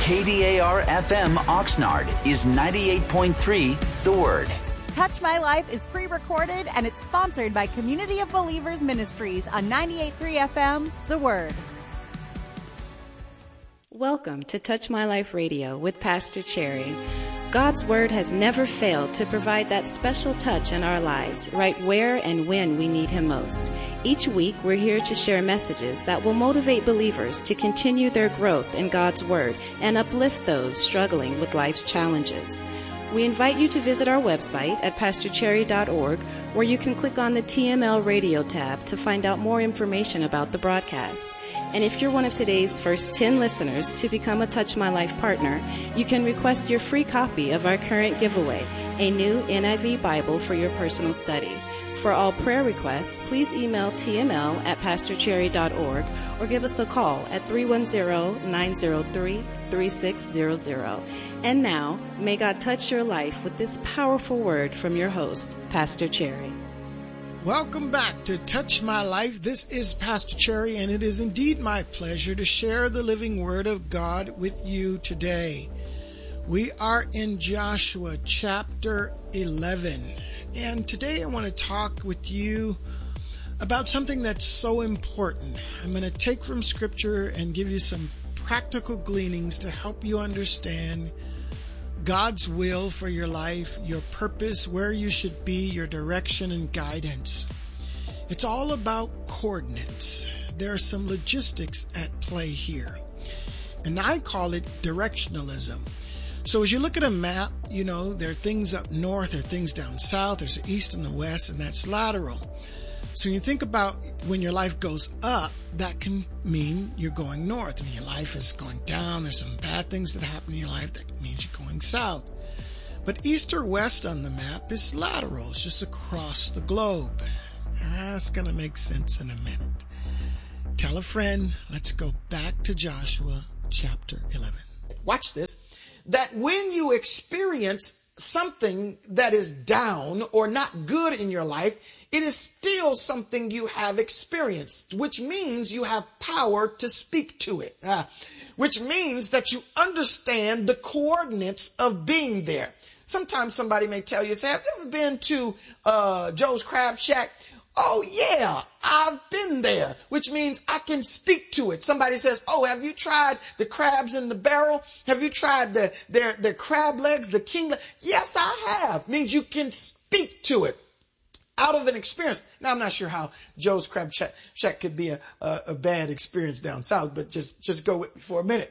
KDAR FM Oxnard is 98.3 The Word. Touch My Life is pre-recorded and it's sponsored by Community of Believers Ministries on 98.3 FM The Word. Welcome to Touch My Life Radio with Pastor Cherry. God's Word has never failed to provide that special touch in our lives, right where and when we need Him most. Each week, we're here to share messages that will motivate believers to continue their growth in God's Word and uplift those struggling with life's challenges. We invite you to visit our website at pastorcherry.org, where you can click on the TML Radio tab to find out more information about the broadcast. And if you're one of today's first 10 listeners to become a Touch My Life partner, you can request your free copy of our current giveaway, a new NIV Bible for your personal study. For all prayer requests, please email tml@pastorcherry.org or give us a call at 310-903-3600. And now, may God touch your life with this powerful word from your host, Pastor Cherry. Welcome back to Touch My Life. This is Pastor Cherry, and it is indeed my pleasure to share the living Word of God with you today. We are in Joshua chapter 11, and today I want to talk with you about something that's so important. I'm going to take from Scripture and give you some practical gleanings to help you understand God's will for your life, your purpose, where you should be, your direction and guidance. It's all about coordinates. There are some logistics at play here, and I call it directionalism. So as you look at a map, you know, there are things up north, there are things down south, there's the east and the west, and that's lateral. So when you think about when your life goes up, that can mean you're going north. When your life is going down, there's some bad things that happen in your life, that means you're going south. But east or west on the map is lateral. It's just across the globe. That's going to make sense in a minute. Tell a friend, let's go back to Joshua chapter 11. Watch this. That when you experience something that is down or not good in your life, it is still something you have experienced, which means you have power to speak to it, which means that you understand the coordinates of being there. Sometimes somebody may tell you, say, have you ever been to Joe's Crab Shack? Oh, yeah, I've been there, which means I can speak to it. Somebody says, oh, have you tried the crabs in the barrel? Have you tried their crab legs, the king legs? Yes, I have. Means you can speak to it out of an experience. Now, I'm not sure how Joe's Crab Shack could be a bad experience down south, but just go with me for a minute.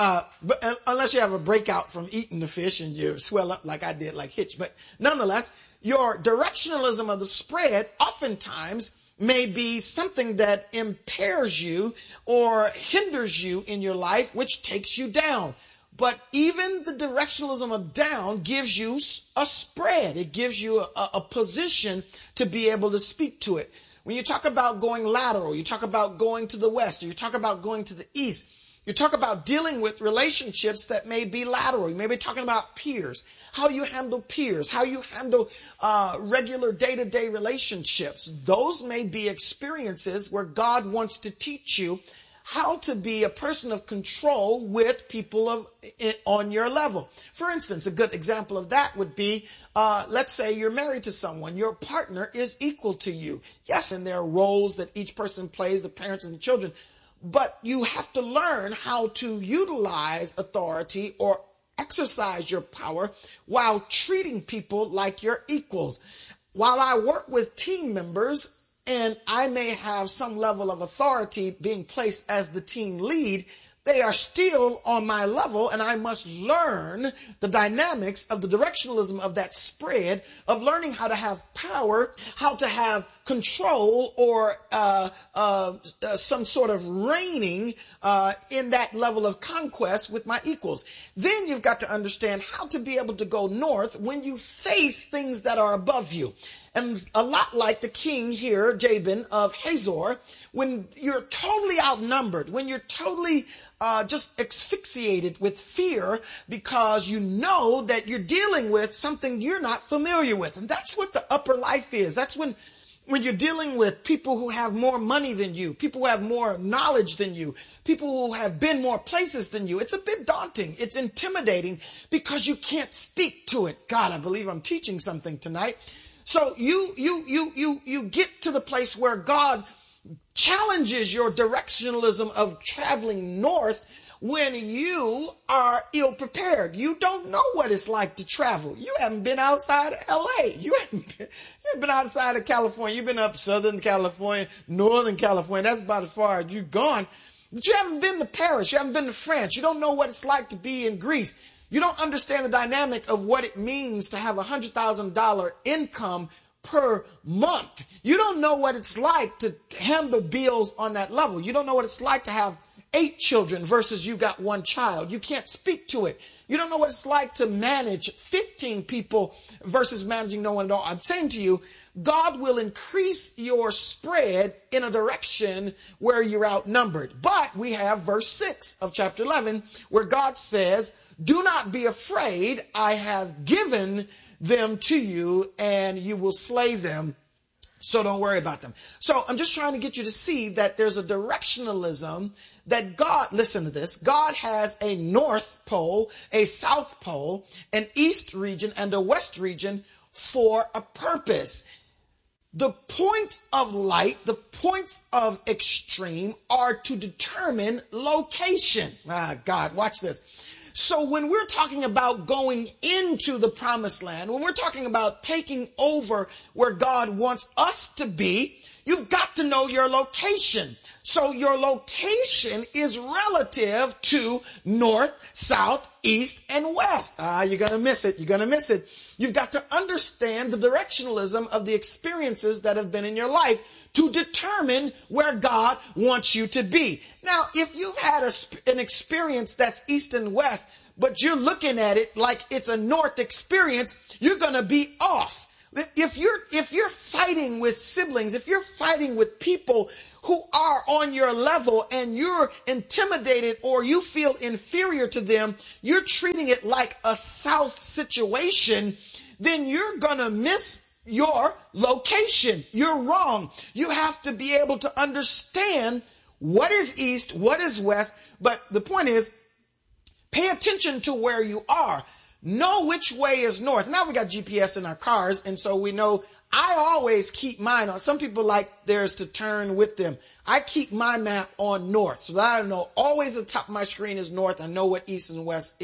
But unless you have a breakout from eating the fish and you swell up like I did, like Hitch. But nonetheless, your directionalism of the spread oftentimes may be something that impairs you or hinders you in your life, which takes you down. But even the directionalism of down gives you a spread. It gives you a position to be able to speak to it. When you talk about going lateral, you talk about going to the west, or you talk about going to the east, you talk about dealing with relationships that may be lateral. You may be talking about peers, how you handle peers, how you handle regular day-to-day relationships. Those may be experiences where God wants to teach you how to be a person of control with people on your level. For instance, a good example of that would be, let's say you're married to someone. Your partner is equal to you. Yes, and there are roles that each person plays, the parents and the children. But you have to learn how to utilize authority or exercise your power while treating people like your equals. While I work with team members, and I may have some level of authority being placed as the team lead, they are still on my level, and I must learn the dynamics of the directionalism of that spread, of learning how to have power, how to have control, or some sort of reigning in that level of conquest with my equals. Then you've got to understand how to be able to go north when you face things that are above you. And a lot like the king here, Jabin of Hazor, when you're totally outnumbered, when you're totally just asphyxiated with fear because you know that you're dealing with something you're not familiar with. And that's what the upper life is. That's when when you're dealing with people who have more money than you, people who have more knowledge than you, people who have been more places than you, it's a bit daunting. It's intimidating because you can't speak to it. God, I believe I'm teaching something tonight. So you get to the place where God challenges your directionalism of traveling north when you are ill prepared. You don't know what it's like to travel. You haven't been outside of LA. You haven't been outside of California. You've been up Southern California, Northern California. That's about as far as you've gone. But you haven't been to Paris. You haven't been to France. You don't know what it's like to be in Greece. You don't understand the dynamic of what it means to have $100,000 income per month. You don't know what it's like to handle bills on that level. You don't know what it's like to have 8 children versus you got 1 child. You can't speak to it. You don't know what it's like to manage 15 people versus managing no one at all. I'm saying to you, God will increase your spread in a direction where you're outnumbered. But we have verse 6 of chapter 11 where God says, do not be afraid. I have given them to you and you will slay them. So don't worry about them. So I'm just trying to get you to see that there's a directionalism that God, listen to this, God has a north pole, a south pole, an east region, and a west region for a purpose. The points of light, the points of extreme are to determine location. God, watch this. So when we're talking about going into the promised land, when we're talking about taking over where God wants us to be, you've got to know your location. So your location is relative to north, south, east, and west. You're going to miss it. You're going to miss it. You've got to understand the directionalism of the experiences that have been in your life to determine where God wants you to be. Now, if you've had an experience that's east and west, but you're looking at it like it's a north experience, you're going to be off. If you're fighting with siblings, if you're fighting with people who are on your level and you're intimidated or you feel inferior to them, you're treating it like a south situation, then you're going to miss your location. You're wrong. You have to be able to understand what is east, what is west. But the point is, pay attention to where you are. Know which way is north. Now we got GPS in our cars, and so we know. I always keep mine on. Some people like theirs to turn with them. I keep my map on north, so that I know always the top of my screen is north. I know what east and west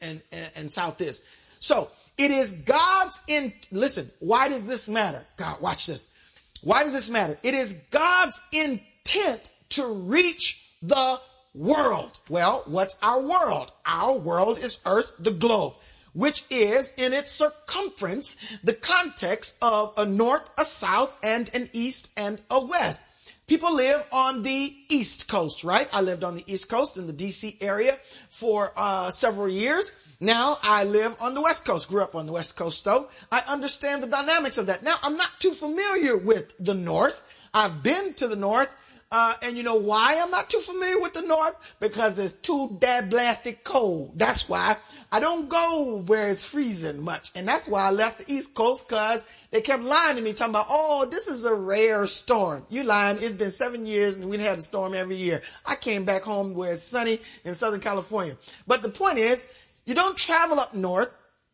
and south is. So it is God's listen, why does this matter? God, watch this. Why does this matter? It is God's intent to reach the world. Well, what's our world? Our world is Earth, the globe, which is in its circumference the context of a north, a south, and an east and a west. People live on the East Coast, right? I lived on the East Coast in the DC area for several years. Now I live on the West Coast, grew up on the West Coast though. I understand the dynamics of that. Now I'm not too familiar with the North. I've been to the North. And you know why I'm not too familiar with the North? Because it's too dad blasted cold. That's why I don't go where it's freezing much. And that's why I left the East Coast, because they kept lying to me, talking about, oh, this is a rare storm. You lying. It's been 7 years and we had a storm every year. I came back home where it's sunny in Southern California. But the point is, you don't travel up north.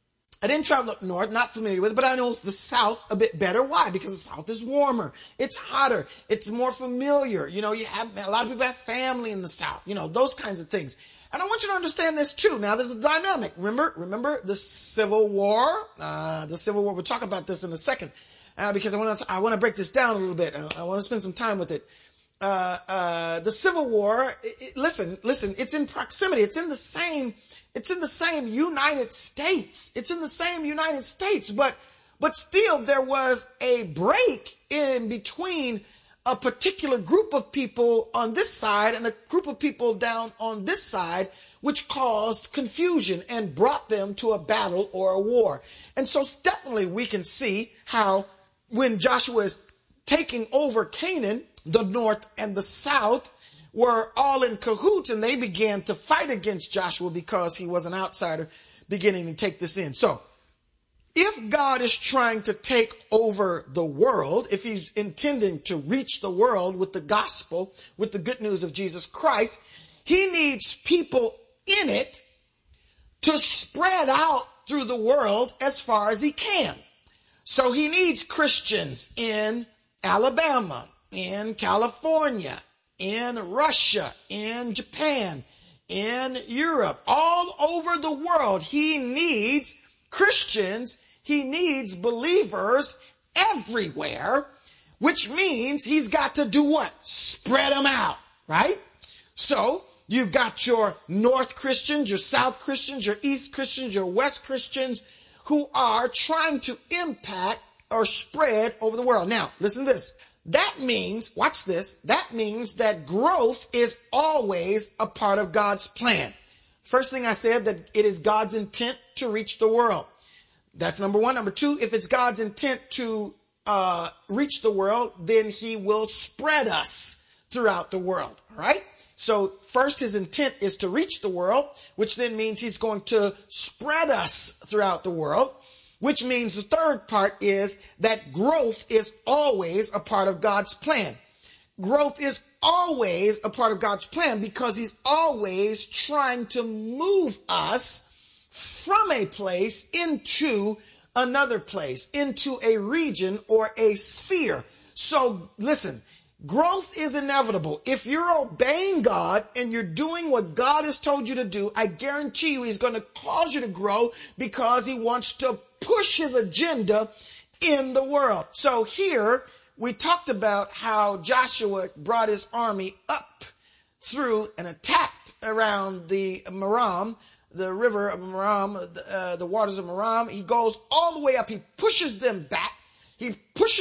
I didn't travel up north, not familiar with it, but I know the South a bit better. Why? Because the South is warmer. It's hotter. It's more familiar. You know, you have a lot of people have family in the South, you know, those kinds of things. And I want you to understand this too. Now, this is dynamic. Remember the Civil War? We'll talk about this in a second, because I want to break this down a little bit. I want to spend some time with it. The Civil War, listen, it's in proximity. It's in the same United States. It's in the same United States, but still there was a break in between a particular group of people on this side and a group of people down on this side, which caused confusion and brought them to a battle or a war. And so definitely we can see how when Joshua is taking over Canaan, the north and the south were all in cahoots, and they began to fight against Joshua because he was an outsider beginning to take this in. So If God is trying to take over the world, if he's intending to reach the world with the gospel, with the good news of Jesus Christ, he needs people in it to spread out through the world as far as he can. So he needs Christians in Alabama, in California, in Russia, in Japan, in Europe, all over the world. He needs Christians. He needs believers everywhere, which means he's got to do what? Spread them out, right? So you've got your North Christians, your South Christians, your East Christians, your West Christians who are trying to impact or spread over the world. Now, listen to this. That means, watch this, that means that growth is always a part of God's plan. First thing I said, that it is God's intent to reach the world. That's number one. Number two, if it's God's intent to reach the world, then he will spread us throughout the world. All right. So first, his intent is to reach the world, which then means he's going to spread us throughout the world, which means the third part is that growth is always a part of God's plan. Growth is always a part of God's plan because he's always trying to move us from a place into another place, into a region or a sphere. So listen, growth is inevitable. If you're obeying God and you're doing what God has told you to do, I guarantee you he's going to cause you to grow because he wants to push his agenda in the world. So here we talked about how Joshua brought his army up through and attacked around the Merom, the river of Merom, the waters of Merom. He goes all the way up. He pushes them back. He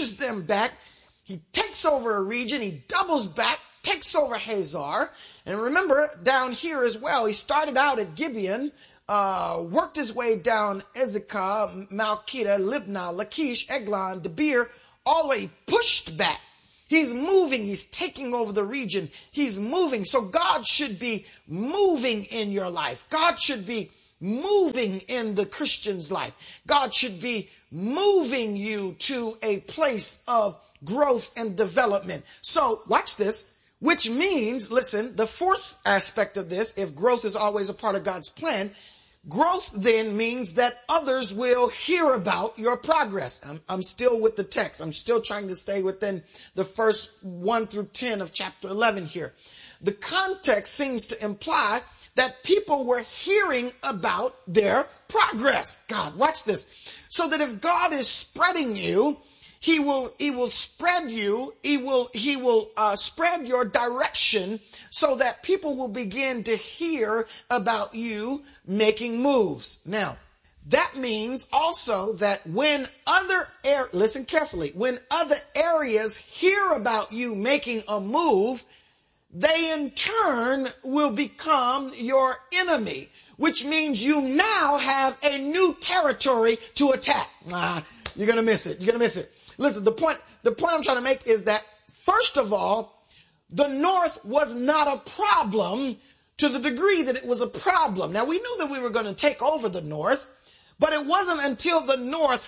takes over a region. He doubles back, takes over Hazor. And remember, down here as well, he started out at Gibeon, worked his way down Ezekah, Malchida, Libnah, Lachish, Eglon, Debir, all the way. He pushed back. He's moving. He's taking over the region. He's moving. So God should be moving in your life. God should be moving in the Christian's life. God should be moving you to a place of growth and development. So watch this, which means, listen, the fourth aspect of this, if growth is always a part of God's plan, growth then means that others will hear about your progress. I'm still with the text. I'm still trying to stay within the first 1 through 10 of chapter 11 here. The context seems to imply that people were hearing about their progress. God, watch this. So that if God is spreading you, he will spread you. He will spread your direction so that people will begin to hear about you making moves. Now, that means also that when listen carefully, when other areas hear about you making a move, they in turn will become your enemy, which means you now have a new territory to attack. You're going to miss it. You're going to miss it. Listen, the point I'm trying to make is that, first of all, the North was not a problem to the degree that it was a problem. Now, we knew that we were going to take over the North, but it wasn't until the North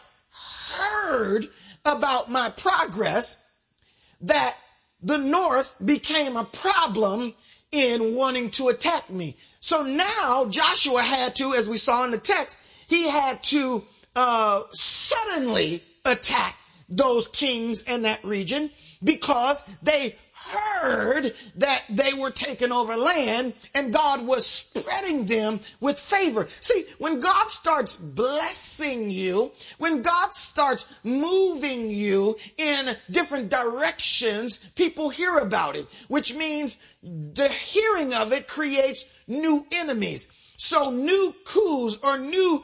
heard about my progress that the North became a problem in wanting to attack me. So now Joshua had to, as we saw in the text, he had to suddenly attack those kings in that region because they heard that they were taking over land and God was spreading them with favor. See, when God starts blessing you, when God starts moving you in different directions, people hear about it, which means the hearing of it creates new enemies. So new coups or new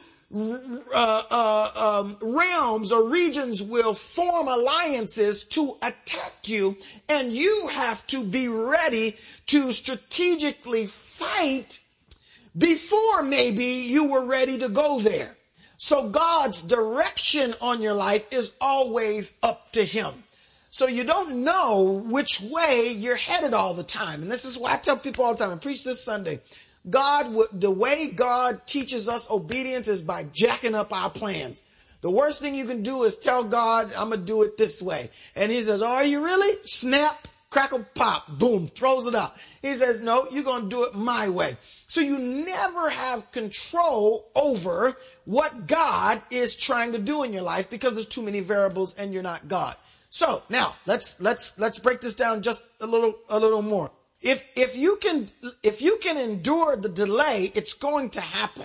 realms or regions will form alliances to attack you, and you have to be ready to strategically fight before maybe you were ready to go there. So God's direction on your life is always up to him. So you don't know which way you're headed all the time. And this is why I tell people all the time, I preach this Sunday, the way God teaches us obedience is by jacking up our plans. The worst thing you can do is tell God, I'm going to do it this way. And he says, oh, are you really? Snap, crackle, pop, boom, throws it out. He says, no, you're going to do it my way. So you never have control over what God is trying to do in your life because there's too many variables and you're not God. So now let's break this down just a little more. If you can endure the delay, it's going to happen.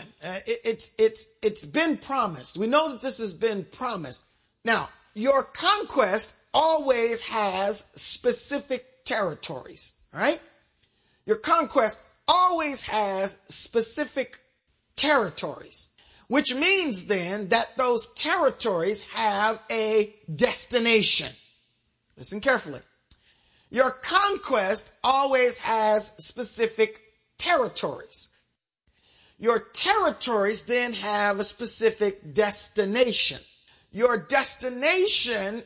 It's been promised. We know that this has been promised. Now, your conquest always has specific territories, all right? Your conquest always has specific territories, which means then that those territories have a destination. Listen carefully. Your conquest always has specific territories. Your territories then have a specific destination. Your destination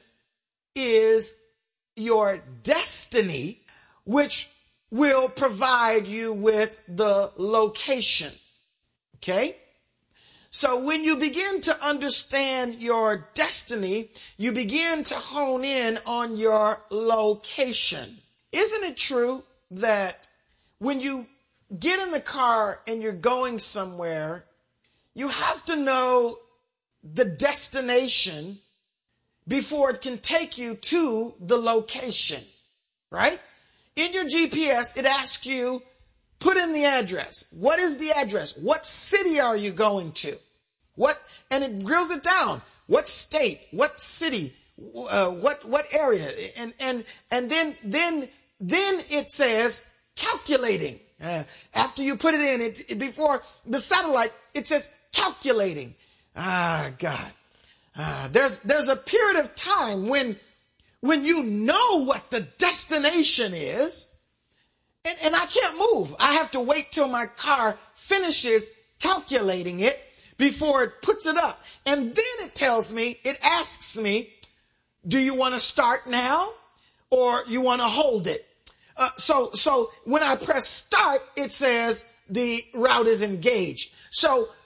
is your destiny, which will provide you with the location. Okay? So when you begin to understand your destiny, you begin to hone in on your location. Isn't it true that when you get in the car and you're going somewhere, you have to know the destination before it can take you to the location, right? In your GPS, it asks you, put in the address. What is the address? What city are you going to? And it drills it down. What state? What city? What area? And then it says calculating. After you put it in, before the satellite, it says calculating. God. There's a period of time when you know what the destination is, and I can't move. I have to wait till my car finishes calculating it before it puts it up. And then it asks me, do you want to start now or you want to hold it? So when I press start, it says the route is engaged. So